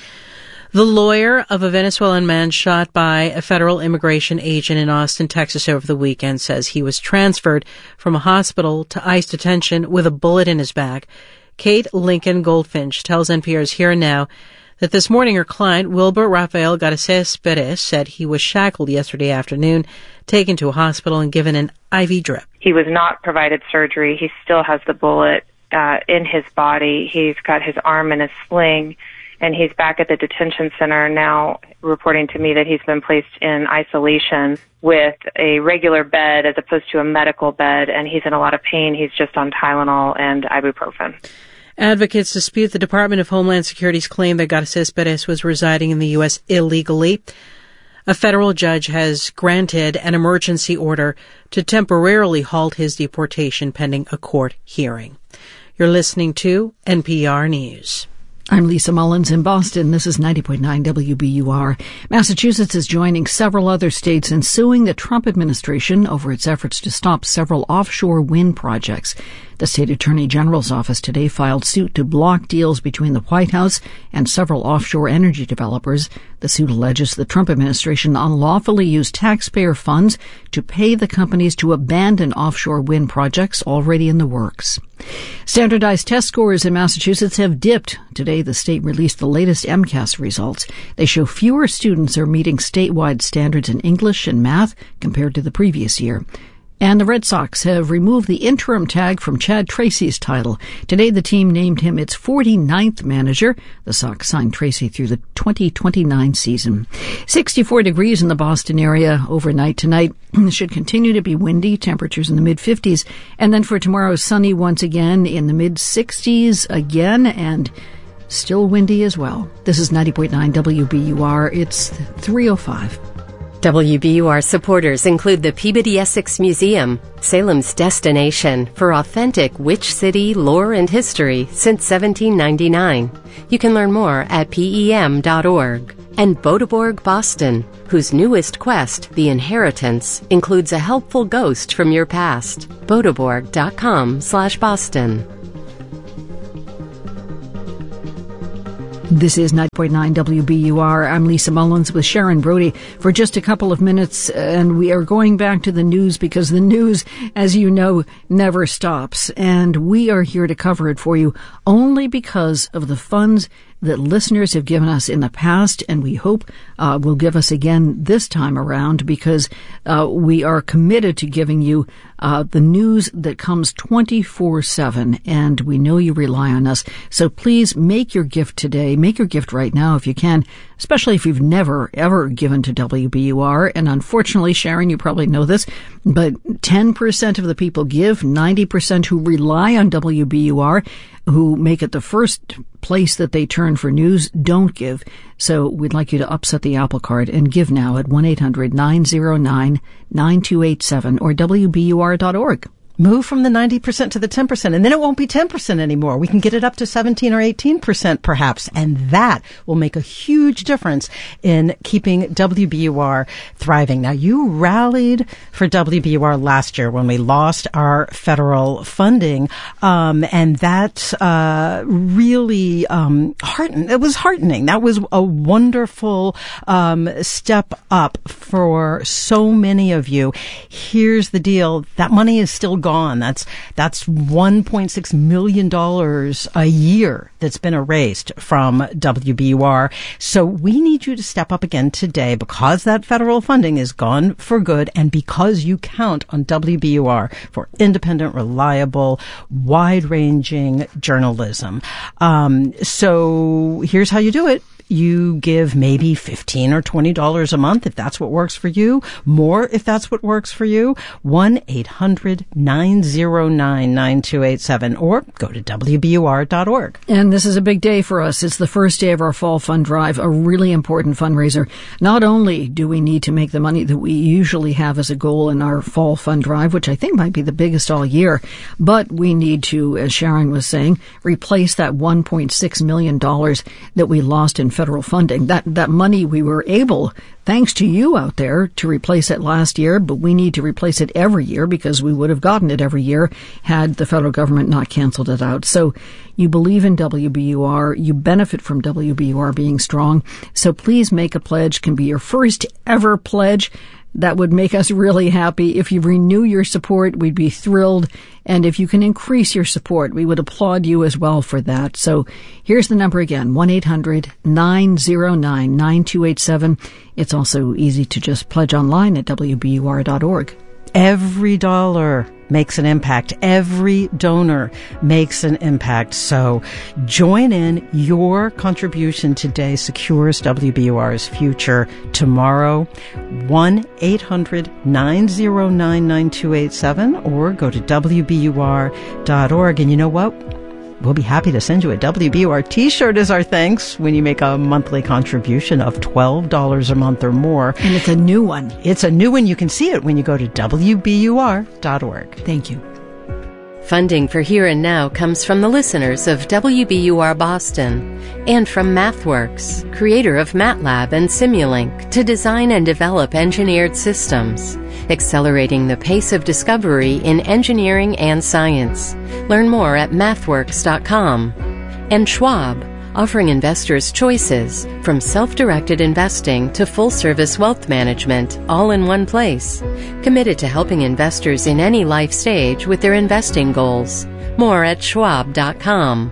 The lawyer of a Venezuelan man shot by a federal immigration agent in Austin, Texas over the weekend says he was transferred from a hospital to ICE detention with a bullet in his back. Kate Lincoln Goldfinch tells N P R's Here and Now that this morning her client, Wilbur Rafael Garces Perez, said he was shackled yesterday afternoon, taken to a hospital and given an I V drip. He was not provided surgery. He still has the bullet uh, in his body. He's got his arm in a sling, and he's back at the detention center now reporting to me that he's been placed in isolation with a regular bed as opposed to a medical bed, and he's in a lot of pain. He's just on Tylenol and ibuprofen. Advocates dispute the Department of Homeland Security's claim that Garces Perez was residing in the U S illegally. A federal judge has granted an emergency order to temporarily halt his deportation pending a court hearing. You're listening to N P R News. I'm Lisa Mullins in Boston. This is ninety point nine W B U R. Massachusetts is joining several other states in suing the Trump administration over its efforts to stop several offshore wind projects. The state attorney general's office today filed suit to block deals between the White House and several offshore energy developers. The suit alleges the Trump administration unlawfully used taxpayer funds to pay the companies to abandon offshore wind projects already in the works. Standardized test scores in Massachusetts have dipped. Today, the state released the latest MCAS results. They show fewer students are meeting statewide standards in English and math compared to the previous year. And the Red Sox have removed the interim tag from Chad Tracy's title. Today, the team named him its forty-ninth manager. The Sox signed Tracy through the twenty twenty-nine season. sixty-four degrees in the Boston area overnight tonight. It should continue to be windy, temperatures in the mid-fifties. And then for tomorrow, sunny once again in the mid-sixties again, and still windy as well. This is ninety point nine W B U R. It's three oh five. W B U R supporters include the Peabody Essex Museum, Salem's destination for authentic Witch City lore and history since seventeen ninety-nine. You can learn more at P E M dot org. And Bodeborg Boston, whose newest quest, The Inheritance, includes a helpful ghost from your past. Bodeborg dot com slash Boston. This is ninety point nine W B U R. I'm Lisa Mullins with Sharon Brody for just a couple of minutes, and we are going back to the news because the news, as you know, never stops. And we are here to cover it for you only because of the funds that listeners have given us in the past, and we hope uh, will give us again this time around, because uh, we are committed to giving you uh, the news that comes twenty-four seven, and we know you rely on us. So please make your gift today. Make your gift right now if you can, especially if you've never, ever given to W B U R. And unfortunately, Sharon, you probably know this, but ten percent of the people give, ninety percent who rely on W B U R, who make it the first place that they turn for news, don't give. So we'd like you to upset the apple cart and give now at one eight hundred nine oh nine nine two eight seven or W B U R dot org. Move from the ninety percent to the ten percent, and then it won't be ten percent anymore. We can get it up to seventeen or eighteen percent perhaps, and that will make a huge difference in keeping W B U R thriving. Now, you rallied for W B U R last year when we lost our federal funding, um, and that uh, really um, heartened. It was heartening. That was a wonderful um, step up for so many of you. Here's the deal. That money is still gone. That's that's one point six million dollars a year that's been erased from W B U R. So we need you to step up again today because that federal funding is gone for good and because you count on W B U R for independent, reliable, wide-ranging journalism. Um, so here's how you do it. You give maybe fifteen or twenty dollars a month if that's what works for you. More if that's what works for you. one eight hundred nine oh nine nine two eight seven or go to W B U R dot org. And this is a big day for us. It's the first day of our fall fund drive, a really important fundraiser. Not only do we need to make the money that we usually have as a goal in our fall fund drive, which I think might be the biggest all year, but we need to, as Sharon was saying, replace that one point six million dollars that we lost in federal funding. That that money we were able, thanks to you out there, to replace it last year, but we need to replace it every year because we would have gotten it every year had the federal government not canceled it out. So you believe in W B U R, you benefit from W B U R being strong. So please make a pledge, can be your first ever pledge. That would make us really happy. If you renew your support, we'd be thrilled. And if you can increase your support, we would applaud you as well for that. So here's the number again, one eight hundred nine oh nine nine two eight seven. It's also easy to just pledge online at W B U R dot org. Every dollar makes an impact. Every donor makes an impact. So join in. Your contribution today secures W B U R's future tomorrow. one eight hundred nine oh nine nine two eight seven or go to W B U R dot org. And you know what? We'll be happy to send you a W B U R t-shirt as our thanks when you make a monthly contribution of twelve dollars a month or more. And it's a new one. It's a new one. You can see it when you go to W B U R dot org. Thank you. Funding for Here and Now comes from the listeners of W B U R Boston and from MathWorks, creator of MATLAB and Simulink, to design and develop engineered systems, accelerating the pace of discovery in engineering and science. Learn more at mathworks dot com. And Schwab, offering investors choices from self-directed investing to full-service wealth management, all in one place. Committed to helping investors in any life stage with their investing goals. More at schwab dot com.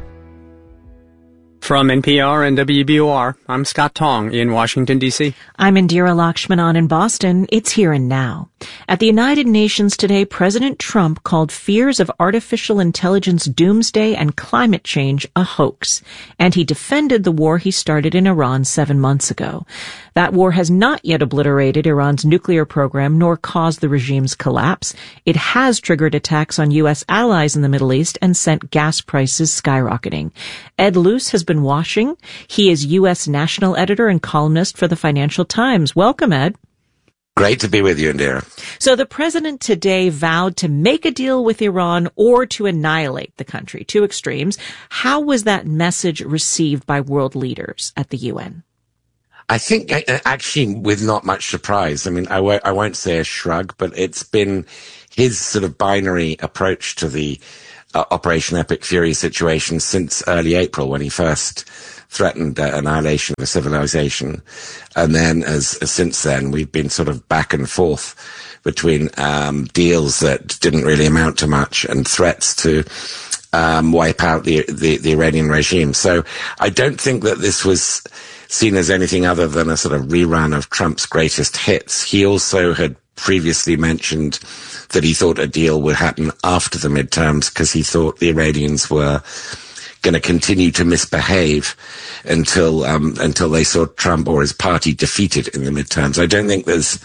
From N P R and W B U R, I'm Scott Tong in Washington, D C I'm Indira Lakshmanan in Boston. It's Here and Now. At the United Nations today, President Trump called fears of artificial intelligence doomsday and climate change a hoax, and he defended the war he started in Iran seven months ago. That war has not yet obliterated Iran's nuclear program nor caused the regime's collapse. It has triggered attacks on U S allies in the Middle East and sent gas prices skyrocketing. Ed Luce has been watching. He is U S national editor and columnist for the Financial Times. Welcome, Ed. Great to be with you, Indira. So the president today vowed to make a deal with Iran or to annihilate the country, two extremes. How was that message received by world leaders at the U N? I think actually with not much surprise. I mean, I won't, I won't say a shrug, but it's been his sort of binary approach to the uh, Operation Epic Fury situation since early April when he first threatened uh, annihilation of civilization. And then as, as since then, we've been sort of back and forth between um, deals that didn't really amount to much and threats to um, wipe out the, the, the Iranian regime. So I don't think that this was seen as anything other than a sort of rerun of Trump's greatest hits. He also had previously mentioned that he thought a deal would happen after the midterms because he thought the Iranians were going to continue to misbehave until um, until they saw Trump or his party defeated in the midterms. I don't think there's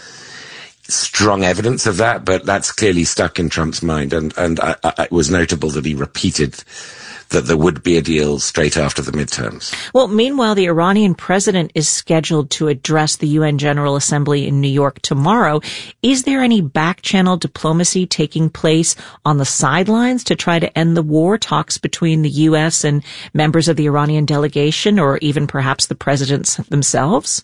strong evidence of that, but that's clearly stuck in Trump's mind, and and I, I, it was notable that he repeated that there would be a deal straight after the midterms. Well, meanwhile, the Iranian president is scheduled to address the U N General Assembly in New York tomorrow. Is there any back-channel diplomacy taking place on the sidelines to try to end the war, talks between the U S and members of the Iranian delegation, or even perhaps the presidents themselves?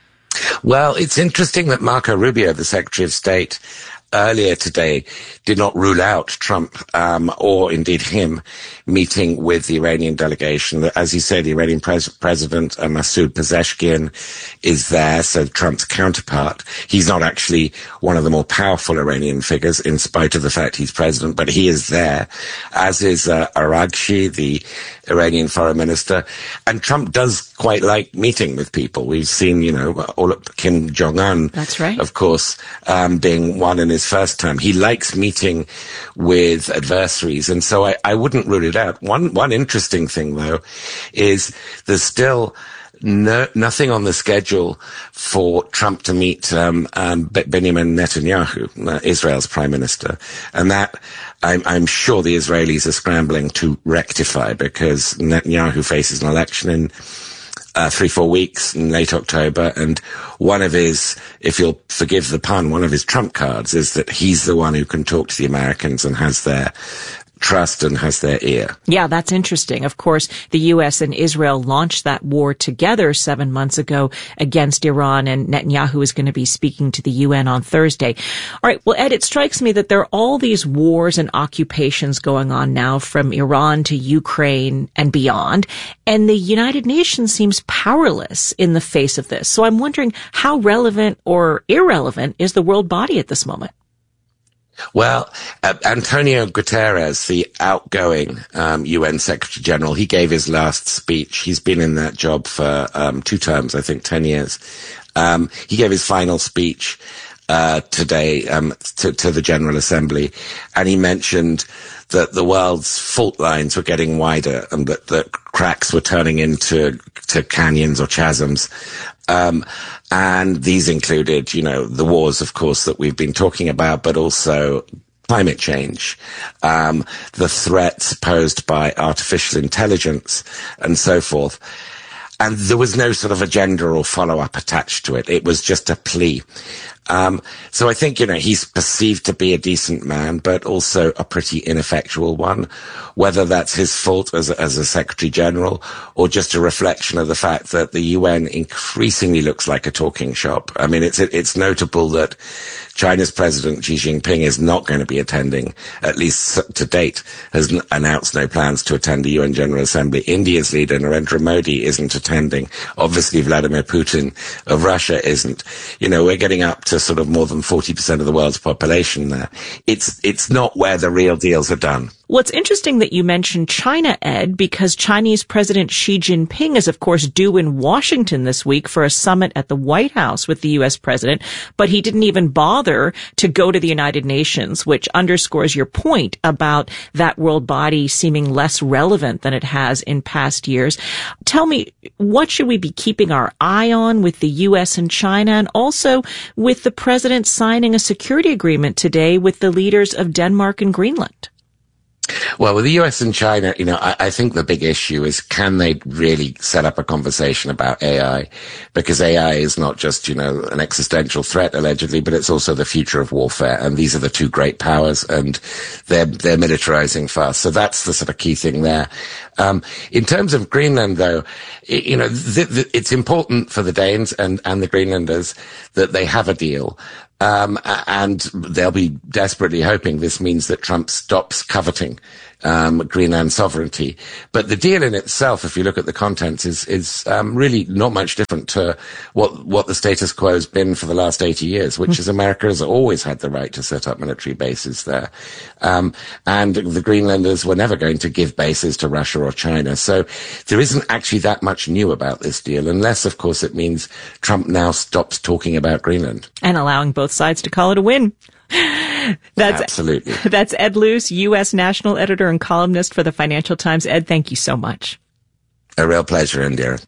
Well, it's interesting that Marco Rubio, the Secretary of State, earlier today did not rule out Trump um, or indeed him meeting with the Iranian delegation. As you say, the Iranian pres- president, uh, Masoud Pezeshkian, is there, so Trump's counterpart. He's not actually one of the more powerful Iranian figures, in spite of the fact he's president, but he is there, as is uh, Araghchi, the Iranian foreign minister. And Trump does quite like meeting with people. We've seen, you know, all of Kim Jong-un, That's right. of course, um, being one in his first term. He likes meeting with adversaries, and so I, I wouldn't rule it out. One one interesting thing, though, is there's still no, nothing on the schedule for Trump to meet um, um, Benjamin Netanyahu, uh, Israel's prime minister, and that I'm, I'm sure the Israelis are scrambling to rectify, because Netanyahu faces an election in Uh, three, four weeks in late October, and one of his, if you'll forgive the pun, one of his trump cards is that he's the one who can talk to the Americans and has their trust and has their ear. Yeah, that's interesting. Of course, the U S and Israel launched that war together seven months ago against Iran, and Netanyahu is going to be speaking to the U N on Thursday. All right. Well, Ed, it strikes me that there are all these wars and occupations going on now, from Iran to Ukraine and beyond, and the United Nations seems powerless in the face of this. So I'm wondering, how relevant or irrelevant is the world body at this moment? Well, uh, Antonio Guterres, the outgoing um, U N Secretary General, he gave his last speech. He's been in that job for um, two terms, I think, ten years. Um, he gave his final speech uh, today um, to, to the General Assembly, and he mentioned that the world's fault lines were getting wider and that the cracks were turning into to canyons or chasms. Um, and these included, you know, the wars, of course, that we've been talking about, but also climate change, um, the threats posed by artificial intelligence and so forth. And there was no sort of agenda or follow-up attached to it. It was just a plea. Um, so I think, you know, he's perceived to be a decent man, but also a pretty ineffectual one, whether that's his fault as a, as a Secretary General or just a reflection of the fact that the U N increasingly looks like a talking shop. I mean, it's, it's notable that China's President Xi Jinping is not going to be attending, at least to date, has n- announced no plans to attend the U N General Assembly. India's leader, Narendra Modi, isn't attending. Obviously, Vladimir Putin of Russia isn't. You know, we're getting up to sort of more than forty percent of the world's population there. It's, it's not where the real deals are done. Well, it's interesting that you mentioned China, Ed, because Chinese President Xi Jinping is, of course, due in Washington this week for a summit at the White House with the U S president, but he didn't even bother to go to the United Nations, which underscores your point about that world body seeming less relevant than it has in past years. Tell me, what should we be keeping our eye on with the U S and China, and also with the president signing a security agreement today with the leaders of Denmark and Greenland? Well, with the U S and China, you know, I, I think the big issue is, can they really set up a conversation about A I? Because A I is not just, you know, an existential threat, allegedly, but it's also the future of warfare. And these are the two great powers, and they're, they're militarizing fast. So that's the sort of key thing there. Um, in terms of Greenland, though, it, you know, th- th- it's important for the Danes and, and the Greenlanders that they have a deal. Um, and they'll be desperately hoping this means that Trump stops coveting um, Greenland sovereignty. But the deal in itself, if you look at the contents, is is um, really not much different to what what the status quo has been for the last eighty years, which is America has always had the right to set up military bases there. Um, and the Greenlanders were never going to give bases to Russia or China. So there isn't actually that much new about this deal, unless, of course, it means Trump now stops talking about Greenland. And allowing both sides to call it a win. That's, Absolutely. That's Ed Luce, U S national editor and columnist for the Financial Times. Ed, thank you so much. A real pleasure, Indira.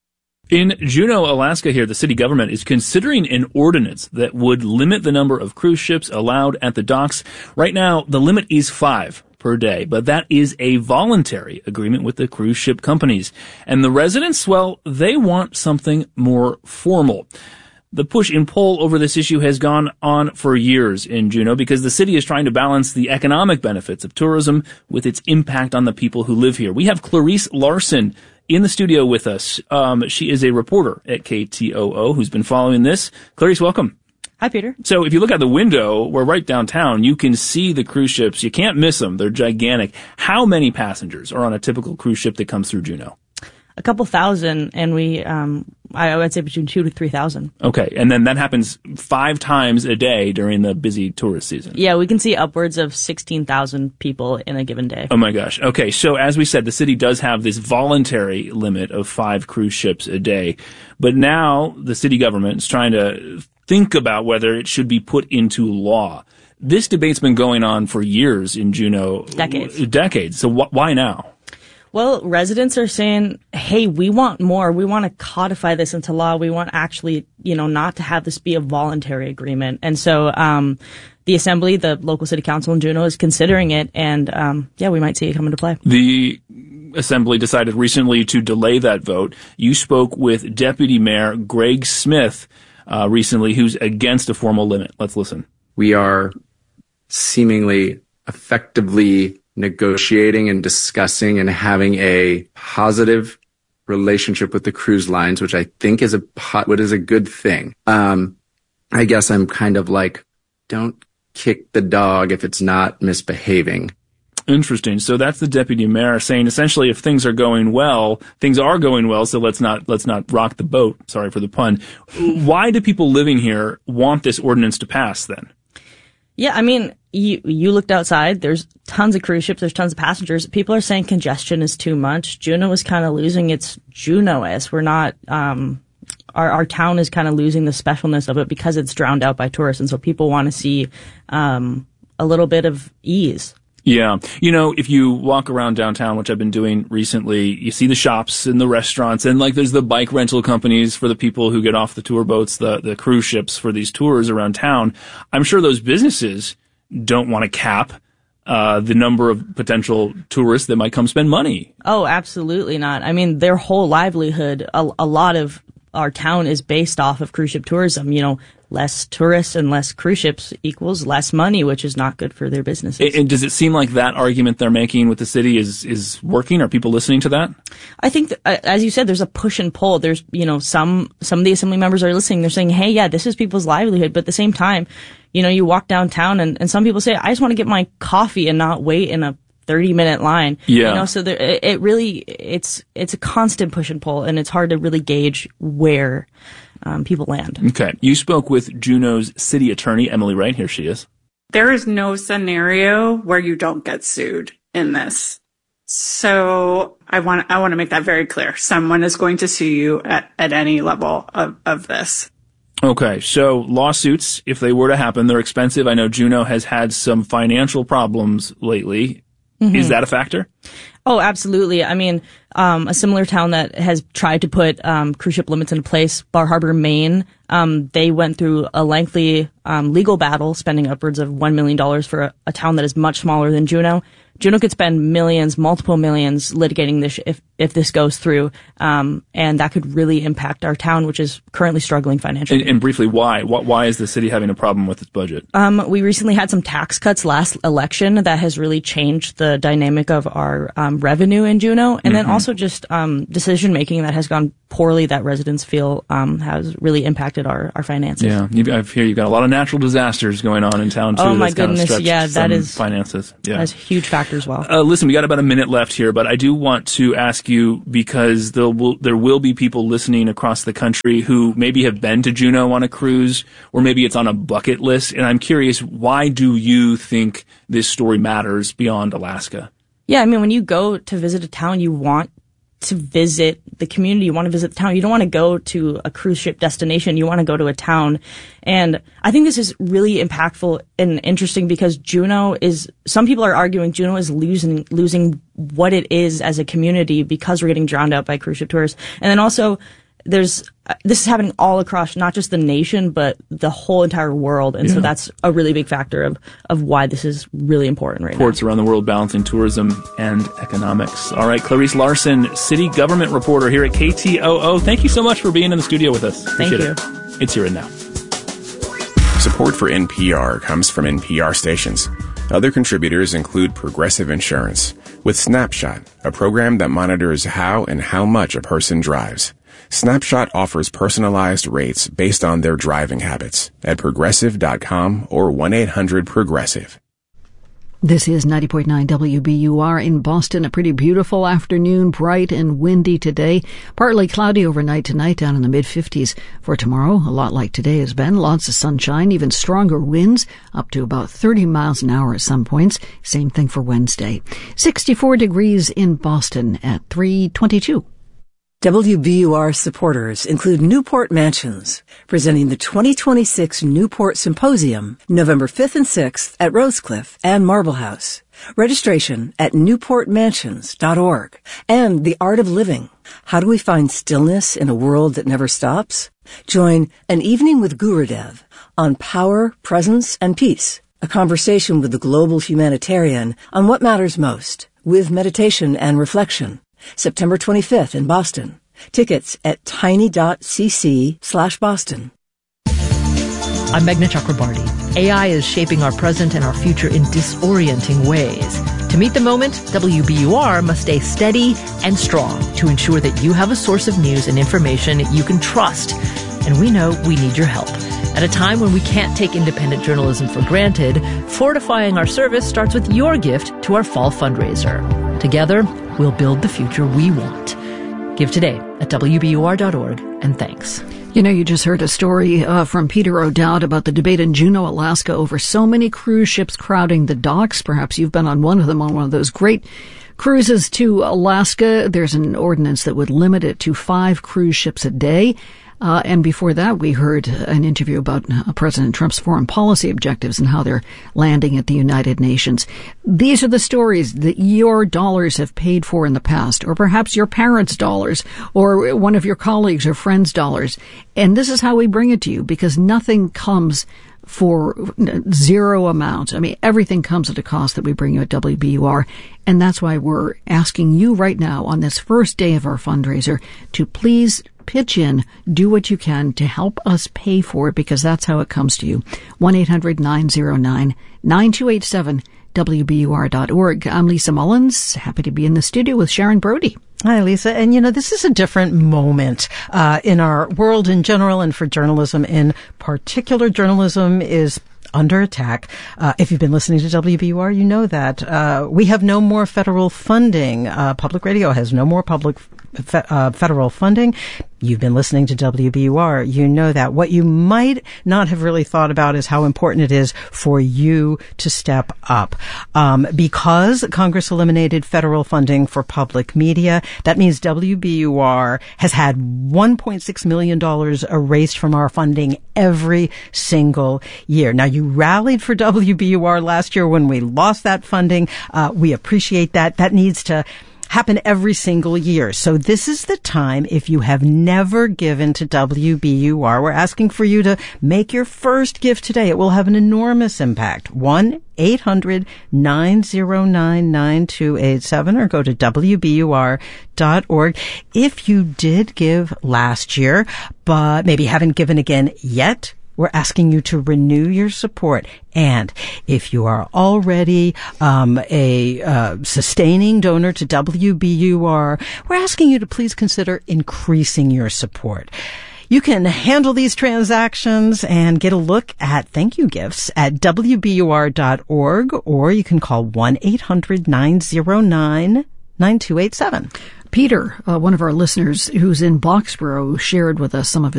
In Juneau, Alaska here, the city government is considering an ordinance that would limit the number of cruise ships allowed at the docks. Right now, the limit is five per day, but that is a voluntary agreement with the cruise ship companies. And the residents, well, they want something more formal. The push and pull over this issue has gone on for years in Juneau because the city is trying to balance the economic benefits of tourism with its impact on the people who live here. We have Clarice Larson in the studio with us. Um, she is a reporter at K T O O who's been following this. Clarice, welcome. Hi, Peter. So if you look out the window, we're right downtown, you can see the cruise ships. You can't miss them. They're gigantic. How many passengers are on a typical cruise ship that comes through Juneau? A couple thousand, and we, um, I would say between two to three thousand. Okay, and then that happens five times a day during the busy tourist season. Yeah, we can see upwards of sixteen thousand people in a given day. Oh my gosh. Okay, so as we said, the city does have this voluntary limit of five cruise ships a day, but now the city government is trying to think about whether it should be put into law. This debate's been going on for years in Juneau. Decades. Decades. So wh- why now? Well, residents are saying, hey, we want more. We want to codify this into law. We want actually, you know, not to have this be a voluntary agreement. And so, um, the assembly, the local city council in Juneau is considering it. And, um, yeah, we might see it come into play. The assembly decided recently to delay that vote. You spoke with Deputy Mayor Greg Smith, uh, recently, who's against a formal limit. Let's listen. We are seemingly effectively negotiating and discussing and having a positive relationship with the cruise lines, which I think is a what is a good thing. Um, I guess I'm kind of like, don't kick the dog if it's not misbehaving. Interesting. So that's the deputy mayor saying essentially if things are going well, things are going well, so let's not let's not rock the boat. Sorry for the pun. Why do people living here want this ordinance to pass then? Yeah, I mean, you you looked outside. There's tons of cruise ships. There's tons of passengers. People are saying congestion is too much. Juneau is kind of losing its Juneau-ness. We're not, um, our, our town is kind of losing the specialness of it because it's drowned out by tourists. And so people want to see, um, a little bit of ease. Yeah. You know, if you walk around downtown, which I've been doing recently, you see the shops and the restaurants and like there's the bike rental companies for the people who get off the tour boats, the, the cruise ships for these tours around town. I'm sure those businesses don't want to cap, uh, the number of potential tourists that might come spend money. Oh, absolutely not. I mean, their whole livelihood, a, a lot of our town is based off of cruise ship tourism. You know, less tourists and less cruise ships equals less money, which is not good for their businesses. And, and does it seem like that argument they're making with the city is, is working? Are people listening to that? I think, that, uh, as you said, there's a push and pull. There's, you know, some, some of the assembly members are listening. They're saying, hey, yeah, this is people's livelihood. But at the same time, you know, you walk downtown and, and some people say, I just want to get my coffee and not wait in a thirty minute line. Yeah. You know, so there, it, it really, it's, it's a constant push and pull, and it's hard to really gauge where, um, people land. Okay. You spoke with Juneau's city attorney, Emily Wright. Here she is. There is no scenario where you don't get sued in this. So I want, I want to make that very clear. Someone is going to sue you at, at any level of, of this. Okay, so lawsuits, if they were to happen, they're expensive. I know Juneau has had some financial problems lately. Mm-hmm. Is that a factor? Oh, absolutely. I mean, um, a similar town that has tried to put um, cruise ship limits into place, Bar Harbor, Maine, um, they went through a lengthy um, legal battle, spending upwards of one million dollars for a, a town that is much smaller than Juneau. Juneau could spend millions, multiple millions litigating this if, if this goes through. Um, and that could really impact our town, which is currently struggling financially. And, and briefly, why? Why is the city having a problem with its budget? Um, we recently had some tax cuts last election that has really changed the dynamic of our um, revenue in Juneau. And mm-hmm. then also just um, decision making that has gone poorly that residents feel um, has really impacted our, our finances. Yeah, you, I hear you've got a lot of natural disasters going on in town, too. Oh, my that's kind of goodness. Yeah, that is. Finances. Yeah. That's a huge factor as well. Uh, listen, we got about a minute left here, but I do want to ask you, because there will, there will be people listening across the country who maybe have been to Juneau on a cruise, or maybe it's on a bucket list. And I'm curious, why do you think this story matters beyond Alaska? Yeah, I mean, when you go to visit a town, you want to visit the community. You want to visit the town. You don't want to go to a cruise ship destination. You want to go to a town. And I think this is really impactful and interesting because Juneau is, some people are arguing Juneau is losing, losing what it is as a community because we're getting drowned out by cruise ship tourists. And then also, there's, uh, this is happening all across not just the nation, but the whole entire world. And yeah. so that's a really big factor of, of why this is really important right Ports now. around the world balancing tourism and economics. All right, Clarice Larson, city government reporter here at K T O O. Thank you so much for being in the studio with us. Thank Appreciate you. It. It's Here and Now. Support for N P R comes from N P R stations. Other contributors include Progressive Insurance, with Snapshot, a program that monitors how and how much a person drives. Snapshot offers personalized rates based on their driving habits at progressive dot com or one eight hundred progressive. This is ninety point nine W B U R in Boston. A pretty beautiful afternoon, bright and windy today. Partly cloudy overnight tonight, down in the mid-fifties. For tomorrow, a lot like today has been. Lots of sunshine, even stronger winds, up to about thirty miles an hour at some points. Same thing for Wednesday. sixty-four degrees in Boston at three twenty-two. W B U R supporters include Newport Mansions, presenting the twenty twenty-six Newport Symposium, November fifth and sixth at Rosecliff and Marble House. Registration at newport mansions dot org. And The Art of Living. How do we find stillness in a world that never stops? Join An Evening with Gurudev on Power, Presence, and Peace, a conversation with the global humanitarian on what matters most, with meditation and reflection. September twenty-fifth in Boston. Tickets at tiny.cc slash Boston. I'm Meghna Chakrabarty. A I is shaping our present and our future in disorienting ways. To meet the moment, W B U R must stay steady and strong to ensure that you have a source of news and information you can trust. And we know we need your help. At a time when we can't take independent journalism for granted, fortifying our service starts with your gift to our fall fundraiser. Together, we'll build the future we want. Give today at W B U R dot org, and thanks. You know, you just heard a story uh, from Peter O'Dowd about the debate in Juneau, Alaska, over so many cruise ships crowding the docks. Perhaps you've been on one of them, on one of those great cruises to Alaska. There's an ordinance that would limit it to five cruise ships a day. Uh, and before that, we heard an interview about uh, President Trump's foreign policy objectives and how they're landing at the United Nations. These are the stories that your dollars have paid for in the past, or perhaps your parents' dollars, or one of your colleagues or friends' dollars. And this is how we bring it to you, because nothing comes for zero amount. I mean, everything comes at a cost that we bring you at W B U R. And that's why we're asking you right now on this first day of our fundraiser to please pitch in, do what you can to help us pay for it, because that's how it comes to you. one eight hundred nine oh nine nine two eight seven, W B U R dot org. I'm Lisa Mullins, happy to be in the studio with Sharon Brody. Hi, Lisa. And, you know, this is a different moment uh, in our world in general, and for journalism in particular. Journalism is under attack. Uh, if you've been listening to W B U R, you know that. Uh, we have no more federal funding. Uh, public radio has no more public fe- uh, federal funding. You've been listening to W B U R. You know that. What you might not have really thought about is how important it is for you to step up. Um, because Congress eliminated federal funding for public media, that means W B U R has had one point six million dollars erased from our funding every single year. Now, you rallied for W B U R last year when we lost that funding. Uh, we appreciate that. That needs to happen every single year. So this is the time, if you have never given to W B U R, we're asking for you to make your first gift today. It will have an enormous impact. one eight hundred nine oh nine nine two eight seven or go to W B U R dot org. If you did give last year, but maybe haven't given again yet, we're asking you to renew your support. And if you are already um, a uh, sustaining donor to W B U R, we're asking you to please consider increasing your support. You can handle these transactions and get a look at thank you gifts at W B U R dot org, or you can call one eight hundred nine oh nine nine two eight seven. Peter, uh, one of our listeners who's in Boxborough, shared with us some of